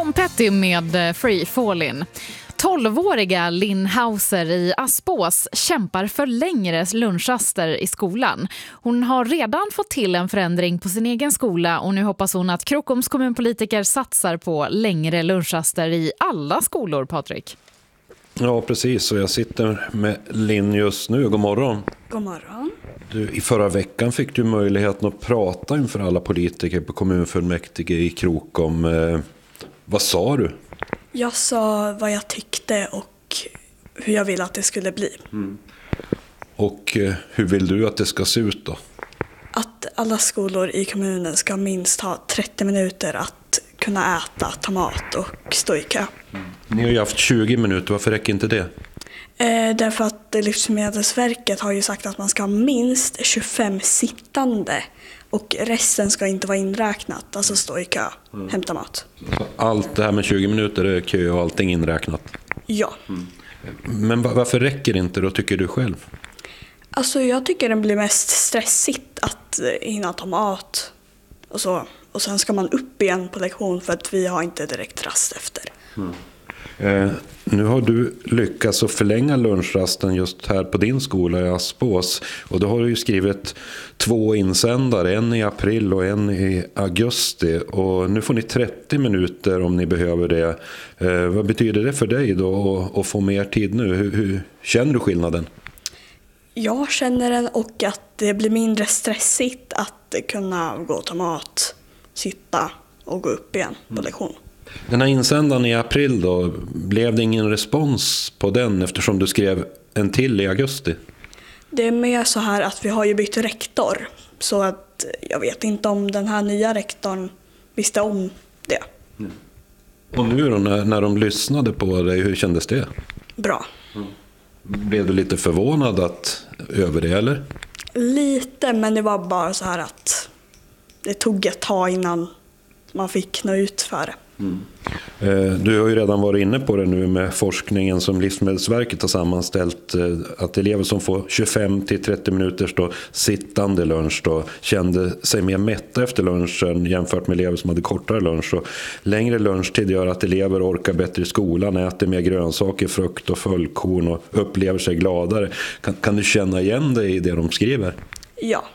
Tom Petty med Free Fallin'. 12-åriga Linn Hauser i Aspås kämpar för längre lunchraster i skolan. Hon har redan fått till en förändring på sin egen skola och nu hoppas hon att Krokoms kommunpolitiker satsar på längre lunchraster i alla skolor, Patrik. Ja, precis. Och jag sitter med Linn just nu. God morgon. God morgon. Du, i förra veckan fick du möjligheten att prata inför alla politiker på kommunfullmäktige i Krokom. Vad sa du? Jag sa vad jag tyckte och hur jag ville att det skulle bli. Och hur vill du att det ska se ut då? Att alla skolor i kommunen ska minst ha 30 minuter att kunna äta, ta mat och stå i kö. Ni har ju haft 20 minuter, varför räcker inte det? Därför att Livsmedelsverket har ju sagt att man ska ha minst 25 sittande och resten ska inte vara inräknat, alltså stå i kö, hämta mat. Allt det här med 20 minuter är kö och allting inräknat? Ja. Men varför räcker det inte då, tycker du själv? Alltså jag tycker det blir mest stressigt att hinna ta mat och så. Och sen ska man upp igen på lektion för att vi har inte direkt rast efter. Nu har du lyckats att förlänga lunchrasten just här på din skola i Aspås. Och då har du ju skrivit 2 insändare, en i april och en i augusti. Och nu får ni 30 minuter om ni behöver det. Vad betyder det för dig då att få mer tid nu? Hur känner du skillnaden? Jag känner den och att det blir mindre stressigt att kunna gå och ta mat, sitta och gå upp igen på lektion. Den här insändaren i april då, blev det ingen respons på den eftersom du skrev en till i augusti? Det är mer så här att vi har ju bytt rektor så att jag vet inte om den här nya rektorn visste om det. Och nu då när de lyssnade på dig, hur kändes det? Bra. Blev du lite förvånad över det eller? Lite, men det var bara så här att det tog ett tag innan man fick nå ut för det. Du har ju redan varit inne på det nu med forskningen som Livsmedelsverket har sammanställt, att elever som får 25-30 minuters då sittande lunch då kände sig mer mätta efter lunchen jämfört med elever som hade kortare lunch. Och längre lunchtid gör att elever orkar bättre i skolan, äter mer grönsaker, frukt och fullkorn och upplever sig gladare. Kan du känna igen dig i det de skriver? Ja.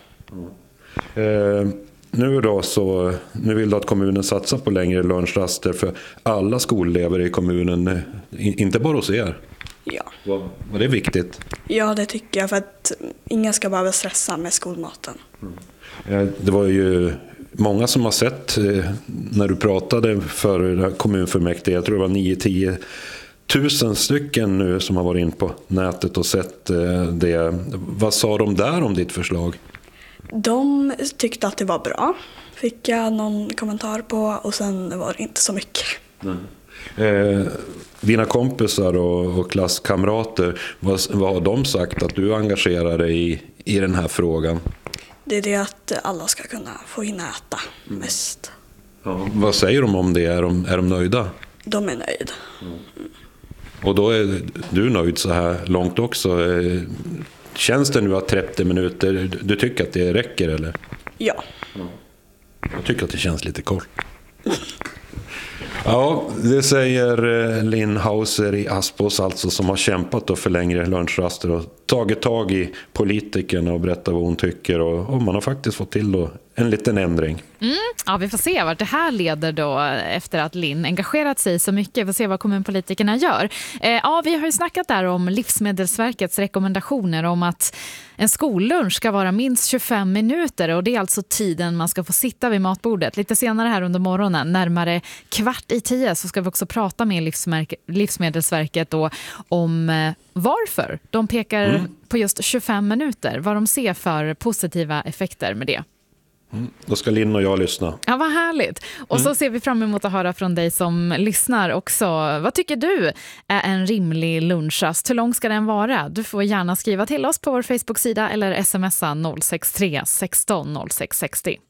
Nu vill du att kommunen satsar på längre lunchraster för alla skolelever i kommunen, inte bara hos er. Ja. Var det viktigt? Ja, det tycker jag, för att ingen ska behöva stressa med skolmaten. Det var ju många som har sett när du pratade för kommunfullmäktige, jag tror det var 9-10 000 stycken nu som har varit in på nätet och sett det. Vad sa de där om ditt förslag? De tyckte att det var bra. Fick jag någon kommentar på och sen var det inte så mycket. Dina kompisar och klasskamrater, vad har de sagt att du engagerar dig i den här frågan? Det är det att alla ska kunna få hinna äta mest. Ja, vad säger de om det? Är de nöjda? De är nöjda. Och då är du nöjd så här långt också. Känns det nu att 30 minuter, du tycker att det räcker eller? Ja. Jag tycker att det känns lite kort. Ja, det säger Linn Hauser i Aspås alltså, som har kämpat då för längre lunchraster och tagit tag i politikerna och berättat vad hon tycker och man har faktiskt fått till då en liten ändring. Ja, vi får se vart det här leder då efter att Linn engagerat sig så mycket. Vi får se vad kommunpolitikerna gör. Ja, vi har ju snackat där om Livsmedelsverkets rekommendationer om att en skollunch ska vara minst 25 minuter och det är alltså tiden man ska få sitta vid matbordet. Lite senare här under morgonen, närmare 9:15, så ska vi också prata med Livsmedelsverket då om varför de pekar på just 25 minuter, vad de ser för positiva effekter med det. Då ska Linn och jag lyssna. Ja, vad härligt. Och så ser vi fram emot att höra från dig som lyssnar också. Vad tycker du är en rimlig lunchrast? Hur lång ska den vara? Du får gärna skriva till oss på vår Facebook-sida eller smsa 063 16 06 60.